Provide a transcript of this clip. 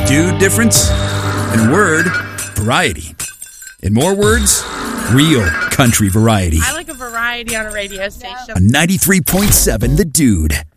dude difference. In word, variety. In more words, real country variety. I like a variety on a radio station. On 93.7 The Dude.